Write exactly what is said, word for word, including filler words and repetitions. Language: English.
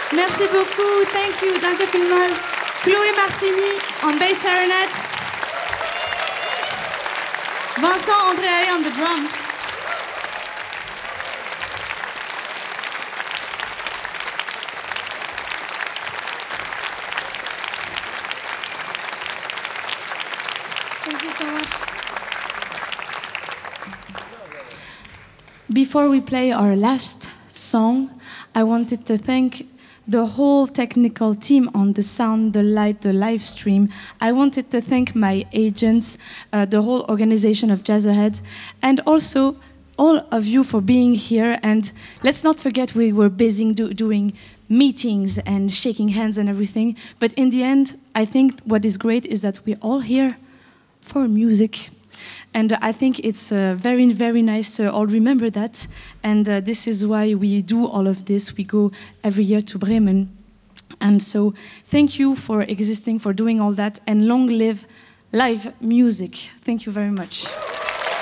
Merci beaucoup. Thank you. Danke vielmals. Chloé Marcini on bass clarinet. Vincent Andréae on the drums. Thank you so much. Before we play our last song, I wanted to thank the whole technical team on the sound, the light, the live stream. I wanted to thank my agents, uh, the whole organization of Jazz Ahead, and also all of you for being here. And let's not forget we were busy do- doing meetings and shaking hands and everything. But in the end, I think what is great is that we're all here for music. And I think it's uh, very, very nice to all remember that. And uh, this is why we do all of this. We go every year to Bremen. And so thank you for existing, for doing all that. And long live live music. Thank you very much.